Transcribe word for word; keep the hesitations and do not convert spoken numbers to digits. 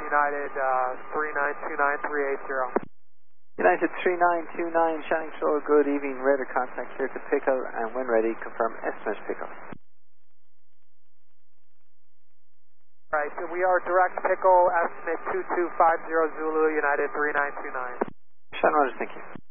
United uh, three nine two nine three eight zero. United three nine two nine, Shannon Shore, good evening, radar contact here to Pickle, and when ready, confirm estimate Pickle. Right, so we are direct Pickle, estimate two two five zero Zulu, United three nine two nine. Shannon Rogers, thank you.